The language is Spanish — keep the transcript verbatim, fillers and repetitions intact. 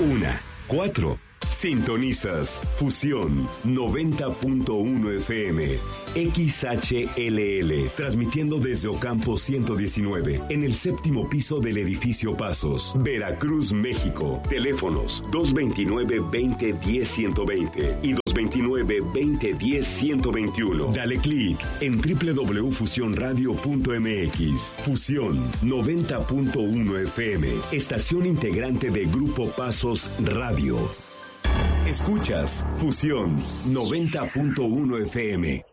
una, cuatro. Sintonizas Fusión noventa punto uno F M, X H L L, transmitiendo desde Ocampo ciento diecinueve, en el séptimo piso del edificio Pasos, Veracruz, México. Teléfonos dos veintinueve, veinte, diez, ciento veinte y dos veintinueve, veinte, diez, ciento veintiuno. Dale clic en doble u doble u doble u punto fusión radio punto m x. Fusión noventa punto uno F M, estación integrante de Grupo Pasos Radio. Escuchas Fusión noventa punto uno F M.